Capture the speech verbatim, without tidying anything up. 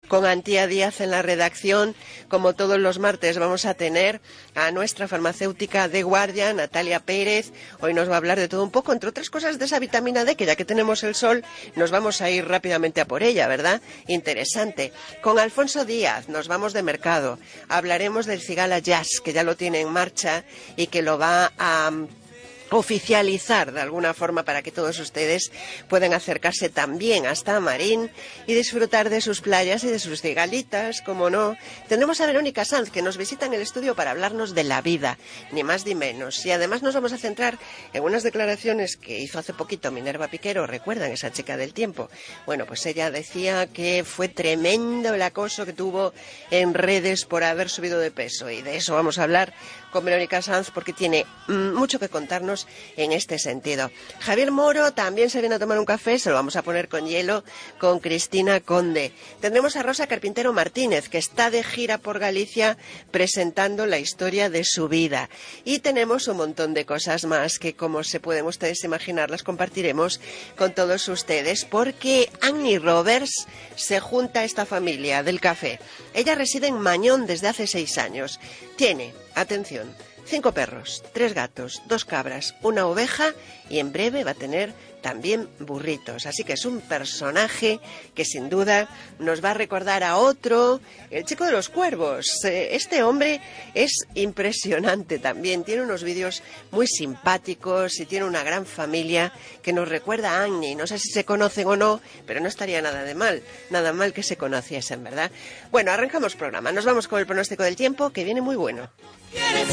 con Antía Díaz en la redacción. Como todos los martes vamos a tener a nuestra farmacéutica de guardia, Natalia Pérez. Hoy nos va a hablar de todo un poco, entre otras cosas de esa vitamina D, que ya que tenemos el sol, nos vamos a ir rápidamente a por ella, ¿verdad? Interesante. Con Alfonso Díaz nos vamos de mercado. Hablaremos del Cigala Jazz, que ya lo tiene en marcha y que lo va a oficializar de alguna forma para que todos ustedes puedan acercarse también hasta Marín y disfrutar de sus playas y de sus cigalitas, como no. Tendremos a Verónica Sanz, que nos visita en el estudio para hablarnos de la vida, ni más ni menos. Y además nos vamos a centrar en unas declaraciones que hizo hace poquito Minerva Piquero. ¿Recuerdan esa chica del tiempo? Bueno, pues ella decía que fue tremendo el acoso que tuvo en redes por haber subido de peso, y de eso vamos a hablar con Verónica Sanz, porque tiene mmm, mucho que contarnos en este sentido. Javier Moro también se viene a tomar un café, se lo vamos a poner con hielo con Cristina Conde. Tendremos a Rosa Carpintero Martínez, que está de gira por Galicia presentando la historia de su vida. Y tenemos un montón de cosas más que, como se pueden ustedes imaginar, las compartiremos con todos ustedes, porque Annie Roberts se junta a esta familia del café. Ella reside en Mañón desde hace seis años. Tiene, atención, cinco perros, tres gatos, dos cabras, una oveja, y en breve va a tener también burritos. Así que es un personaje que sin duda nos va a recordar a otro, el chico de los cuervos. Este hombre es impresionante también, tiene unos vídeos muy simpáticos y tiene una gran familia que nos recuerda a Annie. No sé si se conocen o no, pero no estaría nada de mal, nada mal que se conociesen, ¿verdad? Bueno, arrancamos programa, nos vamos con el pronóstico del tiempo, que viene muy bueno.